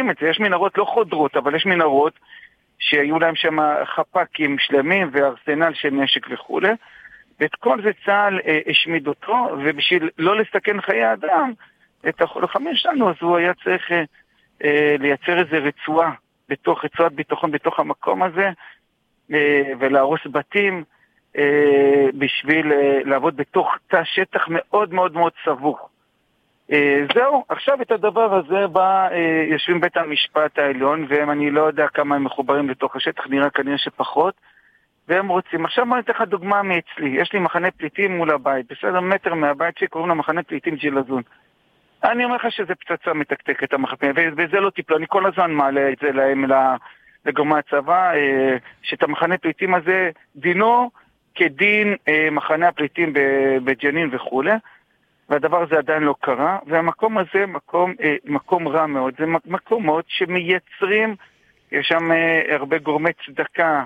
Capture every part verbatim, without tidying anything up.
יודעים את זה, יש מנהרות לא חודרות, אבל יש מנהרות שהיו להם שם חפקים שלמים וארסנל של נשק וכו'. ואת כל זה צה"ל אה, השמיד אותו, ובשביל לא לסכן חיי אדם, את הלוחמים שלנו, אז הוא היה צריך אה, אה, לייצר איזו רצועה, בתוך רצועת ביטחון, בתוך המקום הזה, אה, ולהרוס בתים, אה, בשביל אה, לעבוד בתוך תא שטח מאוד מאוד מאוד סבוך. אה, זהו, עכשיו את הדבר הזה בא, אה, יושבים בית המשפט העליון, ואני לא יודע כמה הם מחוברים לתוך השטח, נראה כנראה שפחות, והם רוצים. עכשיו בוא ניתן לך דוגמה מאצלי, יש לי מחנה פליטים מול הבית, בסדר מטר מהבית שקוראים לה מחנה פליטים ג'ילזון. אני אומר לך שזה פצצה מתקתקת המחנה, וזה לא טיפלו, אני כל הזמן מעלה את זה להם לגורמי הצבא, שאת המחנה פליטים הזה דינו כדין מחנה הפליטים בג'נין וכו', והדבר הזה עדיין לא קרה, והמקום הזה מקום, מקום רע מאוד, זה מקומות שמייצרים, יש שם הרבה גורמי צדקה,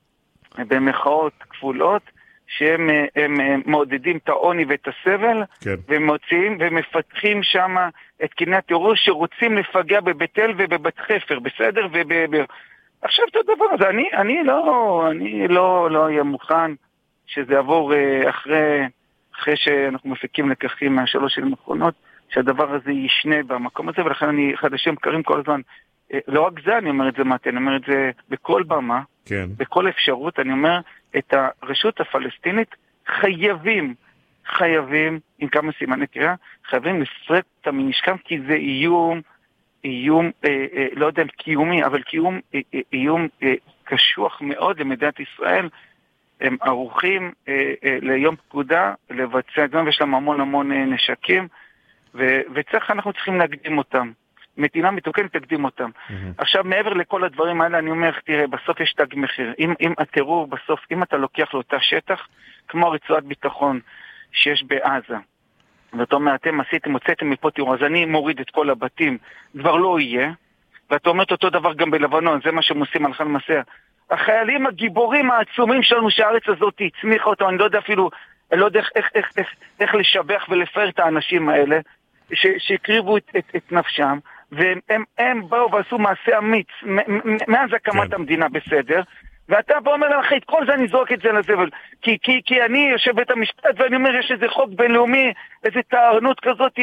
במחאות כפולות, שהם הם, הם מעודדים את העוני ואת הסבל, כן. ומוצאים ומפתחים שם את קני הטרור שרוצים לפגע בבית אל ובבת חפר, בסדר? וב... עכשיו את הדבר הזה, אני, אני לא, אני לא, לא אהיה מוכן שזה יעבור אחרי, אחרי שאנחנו מפיקים לקחים מהשלוש שנים האחרונות, שהדבר הזה ישנה במקום הזה, ולכן אני חדשים קרים כל הזמן, לא רק זה, אני אומר את זה מתי, אני אומר את זה בכל במה, כן. בכל אפשרות, אני אומר, את הרשות הפלסטינית חייבים, חייבים, עם כמה סימני קריאה, חייבים לפרק אותה מנשכם, כי זה איום, איום, אה, אה, לא יודע, קיומי, אבל קיום, אה, אה, איום אה, קשוח מאוד למדינת ישראל. הם ערוכים אה, אה, ליום פקודה, לבצע גם, ויש להם המון המון אה, נשקים, ו- וצריך, אנחנו צריכים להקדים אותם. מדינה מתוקנת תקדים אותם. Mm-hmm. עכשיו, מעבר לכל הדברים האלה, אני אומר, תראה, בסוף יש תג מחיר. אם, אם הטרור בסוף, אם אתה לוקח לאותה שטח, כמו רצועת ביטחון שיש בעזה, ואתה אומר, אתם עשיתם, הוצאתם מפה טרור, אז אני מוריד את כל הבתים, כבר לא יהיה, ואתה אומר אותו דבר גם בלבנון, זה מה שהם עושים הלכה למעשה. החיילים הגיבורים העצומים שלנו, שהארץ הזאת הצמיחה אותם, אני לא יודע אפילו, אני לא יודע איך, איך, איך, איך, איך לשבח ולפאר את האנשים האלה, ש, שהקריבו את, את, את נפשם, והם הם, הם באו ועשו מעשה אמיץ מאז הקמת כן. המדינה, בסדר, ואתה בא אומר לך, את כל זה אני זורק את זה לזבל, כי, כי, כי אני יושב בית המשפט ואני אומר, יש איזה חוק בינלאומי, איזה טענות כזאת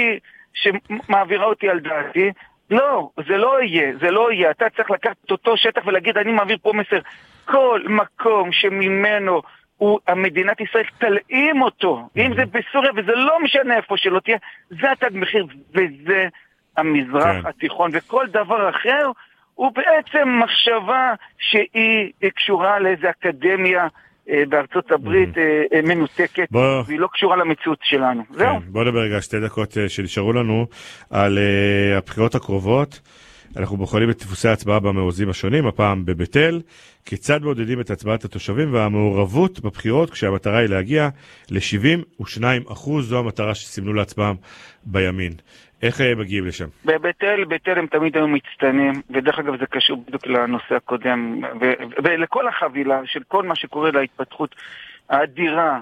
שמעבירה אותי על דעתי. לא, זה לא יהיה, זה לא יהיה. אתה צריך לקחת את אותו שטח ולהגיד, אני מעביר פה מסר. כל מקום שממנו הוא, המדינת ישראל תלאים אותו, אם זה בסוריה, וזה לא משנה איפה שלא תהיה, זה התג מחיר, וזה המזרח כן. התיכון, וכל דבר אחר הוא בעצם מחשבה שהיא קשורה לאיזו אקדמיה אה, בארצות הברית אה, אה, מנותקת, בוא... והיא לא קשורה למציאות שלנו. כן. זהו. בוא נדבר רגע שתי דקות אה, שנשארו לנו על אה, הבחירות הקרובות. אנחנו בוחנים את דפוסי ההצבעה במעוזים השונים, הפעם בבית אל. כיצד מעודדים את הצבעת התושבים והמעורבות בבחירות, כשהמטרה היא להגיע ל-שבעים ושניים אחוז, זו המטרה שסימנו להצבעה בימין. איך מגיעים לשם? בבית אל, בית אל הם תמיד היו מצטנים, ודרך אגב זה קשור בדיוק לנושא הקודם, ולכל החבילה של כל מה שקורה להתפתחות האדירה.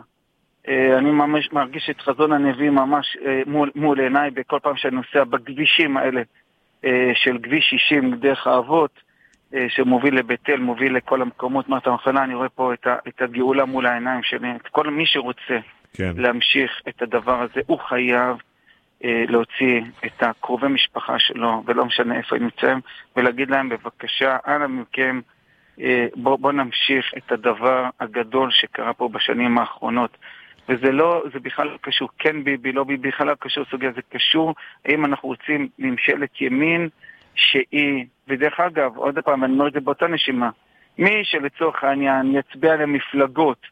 אני ממש מרגיש את חזון הנביא ממש מול, מול עיניי, בכל פעם שאני נוסע בכבישים האלה, של כביש שישים דרך האבות, שמוביל לבית אל, מוביל לכל המקומות, מה אתה מחנה, אני רואה פה את, ה, את הגאולה מול העיניים שלי, את כל מי שרוצה כן. להמשיך את הדבר הזה, הוא חייב אה, להוציא את הקרובי משפחה שלו, ולא משנה איפה הם נמצאים, ולהגיד להם בבקשה, אנא מכם, אה, בוא, בוא נמשיך את הדבר הגדול שקרה פה בשנים האחרונות, וזה לא, זה בכלל לא קשור, כן ביבי, לא ביבי, בכלל לא קשור סוגיה, זה קשור, האם אנחנו רוצים ממשלת ימין שהיא, ודרך אגב, עוד פעם, אני אומר את זה באותה נשימה, מי שלצורך העניין יצביע למפלגות,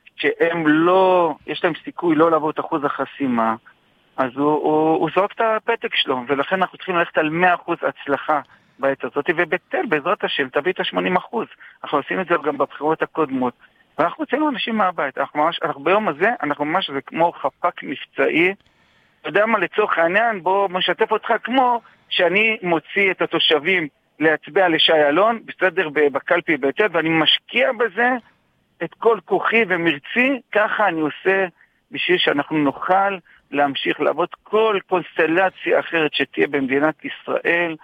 שהם לא, יש להם סיכוי לא לעבור את אחוז החסימה, אז הוא, הוא, הוא זורק את הפתק שלו, ולכן אנחנו צריכים ללכת על מאה אחוז הצלחה בעת הזאת, ובתל, בעזרת השם, תביא את ה-שמונים אחוז. אנחנו עושים את זה גם בבחירות הקודמות, ואנחנו רוצים אנשים מהבית. אנחנו ממש, אנחנו ביום הזה, אנחנו ממש, זה כמו חפק מבצעי, אתה יודע מה, לצורך העניין, בוא משתף אותך כמו שאני מוציא את התושבים להצביע לשי אלון, בסדר, בקלפי ביתר, ואני משקיע בזה את כל כוחי ומרצי, ככה אני עושה בשביל שאנחנו נוכל להמשיך לעבוד כל קונסטלציה אחרת שתהיה במדינת ישראל,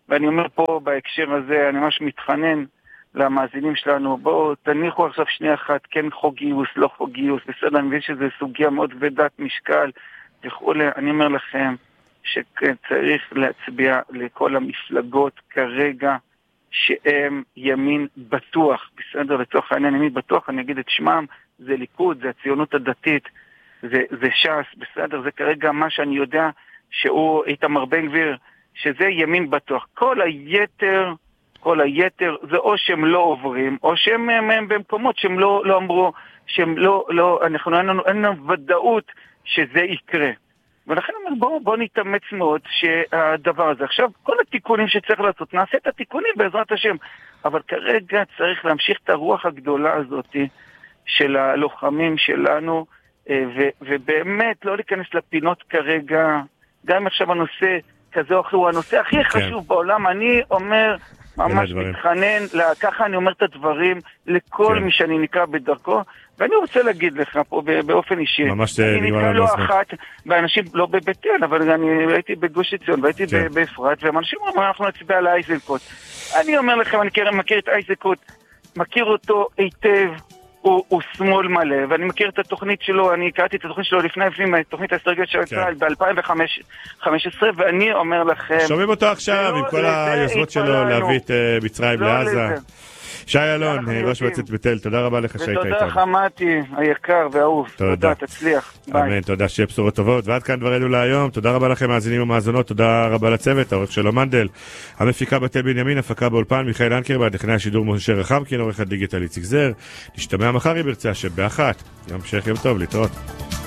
ואני אומר פה בהקשר הזה, אני ממש מתחנן למאזינים שלנו, בואו תניחו עכשיו שנייה אחת, כן חוק גיוס, לא חוק גיוס, בסדר, אני מבין שזו סוגיה מאוד כבדת משקל וכו'. אני אומר לכם שצריך להצביע לכל המפלגות כרגע שהם ימין בטוח, בסדר, לצורך העניין ימין בטוח, אני אגיד את שמם, זה ליכוד, זה הציונות הדתית, זה, זה ש"ס, בסדר, זה כרגע מה שאני יודע שהוא איתמר בן גביר, שזה ימין בטוח. כל היתר, כל היתר, זה או שהם לא עוברים, או שהם הם, הם במקומות שהם לא, לא אמרו, שהם לא, לא, אנחנו אין לנו, אין לנו ודאות שזה יקרה. ולכן אומר, בואו בוא נתאמץ מאוד שהדבר הזה. עכשיו, כל התיקונים שצריך לעשות, נעשה את התיקונים בעזרת השם. אבל כרגע צריך להמשיך את הרוח הגדולה הזאת של הלוחמים שלנו, ו- ובאמת לא להיכנס לפינות כרגע, גם עכשיו הנושא כזה או אחר, הוא הנושא הכי חשוב בעולם. אני אומר, ממש מתחנן, ככה אני אומר את הדברים לכל מי שאני נקרא בדרכו, ואני רוצה להגיד לך פה באופן אישי, אני נקרא לא אחת, ואנשים לא בבית אל, אבל אני הייתי בגוש עציון, והייתי באפרת, ואנשים אומרים, אנחנו נצביע על אייזנקוט. אני אומר לכם, אני מכיר את אייזנקוט, מכיר אותו היטב, הוא, הוא שמאל מלא, ואני מכיר את התוכנית שלו, אני קראתי את התוכנית שלו לפני לפנים, התוכנית האסטרטגית של צה"ל ב-אלפיים וחמש עשרה, ואני אומר לכם... שומעים אותו עכשיו עם כל היוזמות שלו להביא את מצרים לעזה. שי אלון, ראש מועצת בית אל, תודה רבה לך שהיית איתנו. ותודה חמתי, היקר והאהוב. תודה, תצליח. אמן, תודה, שיהיה בשורות טובות. ועד כאן דברנו להיום. תודה רבה לכם, מאזינים ומאזונות. תודה רבה לצוות, העורך שלו מנדל. המפיקה בתל בנימין, הפקה באולפן, מיכאל אנקר, טכנאי השידור משה רחמקין, עורך הדיגיטל איציק זר. נשתמע מחר אם ירצה השם באחת. יום המשך, יום טוב, להתראות.